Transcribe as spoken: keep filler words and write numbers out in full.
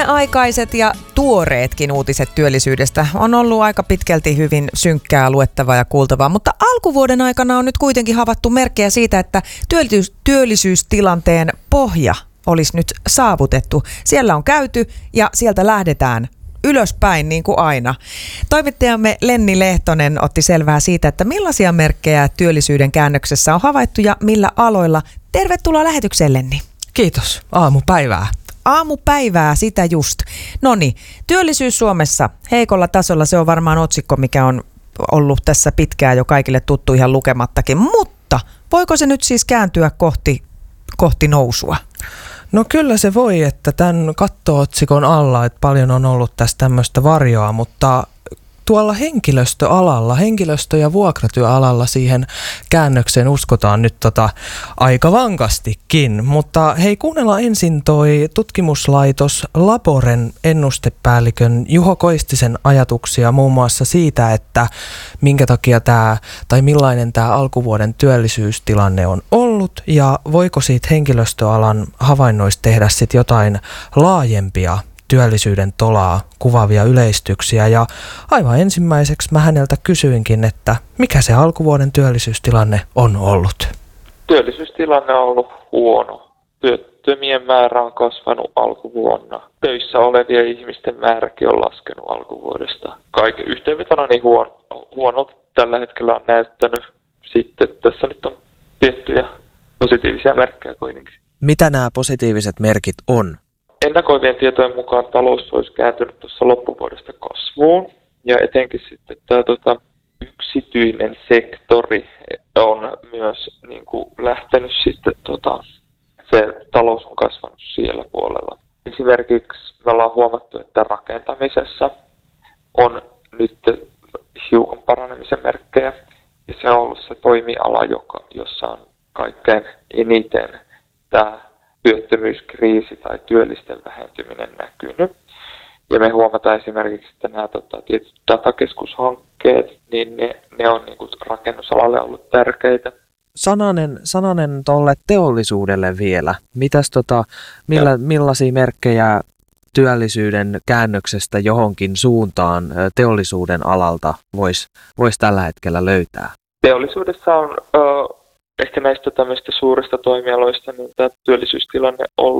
Viimeaikaiset ja tuoreetkin uutiset työllisyydestä on ollut aika pitkälti hyvin synkkää luettavaa ja kuultavaa, mutta alkuvuoden aikana on nyt kuitenkin havaittu merkkejä siitä, että työllisyys, työllisyystilanteen pohja olisi nyt saavutettu. Siellä on käyty ja sieltä lähdetään ylöspäin niin kuin aina. Toimittajamme Lenni Lehtonen otti selvää siitä, että millaisia merkkejä työllisyyden käännöksessä on havaittu ja millä aloilla. Tervetuloa lähetykseen, Lenni. Kiitos. Aamupäivää. Aamupäivää, sitä just. Noniin, työllisyys Suomessa heikolla tasolla, se on varmaan otsikko, mikä on ollut tässä pitkään jo kaikille tuttu ihan lukemattakin, mutta voiko se nyt siis kääntyä kohti, kohti nousua? No kyllä se voi, että tämän katto-otsikon alla, että paljon on ollut tässä tämmöistä varjoa, mutta tuolla henkilöstöalalla, henkilöstö- ja vuokratyöalalla siihen käännökseen uskotaan nyt tota aika vankastikin. Mutta hei, kuunnellaan ensin toi tutkimuslaitos Laboren ennustepäällikön Juho Koistisen ajatuksia muun muassa siitä, että minkä takia tämä tai millainen tämä alkuvuoden työllisyystilanne on ollut ja voiko siitä henkilöstöalan havainnoista tehdä sitten jotain laajempia työllisyyden tolaa kuvaavia yleistyksiä. Ja aivan ensimmäiseksi mä häneltä kysyinkin, että mikä se alkuvuoden työllisyystilanne on ollut? Työllisyystilanne on ollut huono. Työttömien määrä on kasvanut alkuvuonna. Töissä olevien ihmisten määräkin on laskenut alkuvuodesta. Kaiken yhteenvetona niin huono, huonolta tällä hetkellä on näyttänyt. Sitten tässä nyt on tiettyjä positiivisia merkkejä kuitenkin. Mitä nämä positiiviset merkit on? Ennakoivien tietojen mukaan talous olisi kääntynyt tuossa loppuvuodesta kasvuun ja etenkin sitten tämä tota, yksityinen sektori on myös niin kuin, lähtenyt sitten, tota, se talous on kasvanut siellä puolella. Esimerkiksi me ollaan huomattu, että rakentamisessa on nyt hiukan paranemisen merkkejä ja se on ollut se toimiala, joka, jossa on kaikkein eniten tämä työttömyyskriisi tai työllisten vähentyminen näkynyt. Ja me huomataan esimerkiksi, että nämä tota, tietyt datakeskushankkeet, niin ne, ne on niin kuin rakennusalalle ollut tärkeitä. Sananen, sananen tuolle teollisuudelle vielä. Mitäs tota, millä, millaisia merkkejä työllisyyden käännöksestä johonkin suuntaan teollisuuden alalta voisi vois tällä hetkellä löytää? Teollisuudessa on Ö, ehkä näistä tämmöistä suurista toimialoista niin tämä työllisyystilanne on